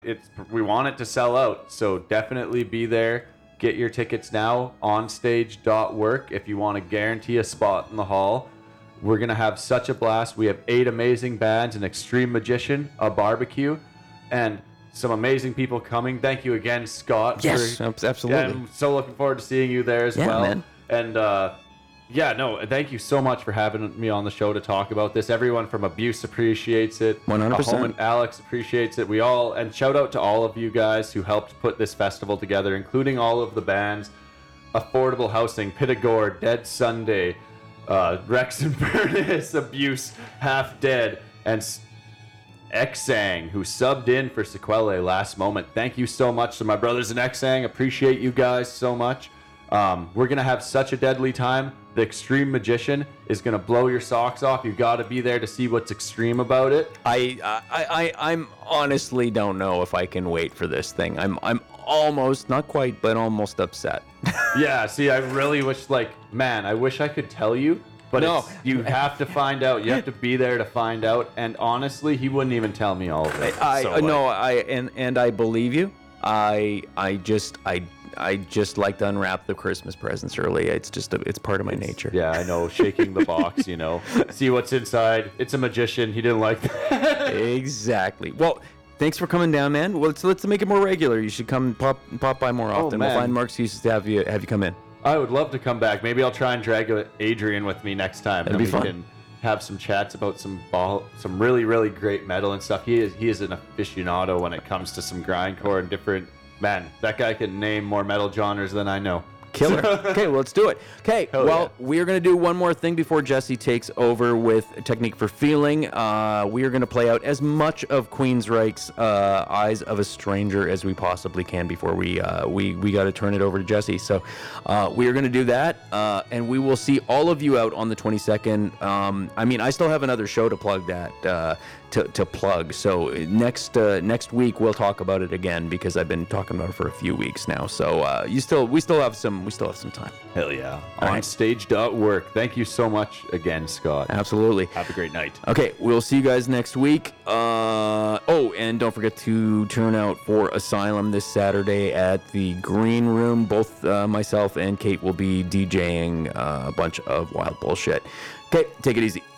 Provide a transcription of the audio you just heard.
We want it to sell out, so definitely be there. Get your tickets now, onstage.work, if you want to guarantee a spot in the hall. We're going to have such a blast. We have 8 amazing bands, an extreme magician, a barbecue, and some amazing people coming. Thank you again, Scott. Yes, absolutely. I'm so looking forward to seeing you there as well. Man. And thank you so much for having me on the show to talk about this. Everyone from Abuse appreciates it. 100%. And Alex appreciates it. And shout out to all of you guys who helped put this festival together, including all of the bands: Affordable Housing, Pitagore, Dead Sunday, Rex and Furnace, Abuse, Half Dead, and Exang, who subbed in for Sequelae last moment. Thank you so much to my brothers in Exang. Appreciate you guys so much. We're going to have such a deadly time. The Extreme Magician is going to blow your socks off. You've got to be there to see what's extreme about it. I'm honestly don't know if I can wait for this thing. I'm almost, not quite, but almost upset. Yeah, see, I really wish, I wish I could tell you, but No. you have to find out. You have to be there to find out. And honestly, he wouldn't even tell me all of it. And I believe you. I just like to unwrap the Christmas presents early. It's part of my nature. Yeah, I know. Shaking the box, see what's inside. It's a magician. He didn't like that. Exactly. Well, thanks for coming down, man. Well, let's make it more regular. You should come pop by more often. man. We'll find more excuses to have you come in. I would love to come back. Maybe I'll try and drag Adrian with me next time. That'd be fun. We can have some chats about some really, really great metal and stuff. He is an aficionado when it comes to some grindcore and different. Man, that guy can name more metal genres than I know. Killer. Okay, well, let's do it. Okay, we're going to do one more thing before Jesse takes over with Technique for Feeling. We are going to play out as much of Queensryche's Eyes of a Stranger as we possibly can before we got to turn it over to Jesse. So we are going to do that, and we will see all of you out on the 22nd. I still have another show to plug to plug. So next week we'll talk about it again because I've been talking about it for a few weeks now. So we still have some time. Hell yeah. All right. Onstage.work. Thank you so much again, Scott. Absolutely. Have a great night. Okay, we'll see you guys next week. And don't forget to turn out for Asylum this Saturday at the Green Room. Both myself and Kate will be DJing a bunch of wild bullshit. Okay, take it easy.